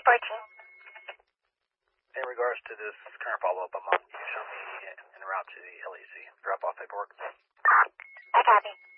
In regards to this current follow-up, I'm on. You show me en route to the LEC. Drop off paperwork. I copy.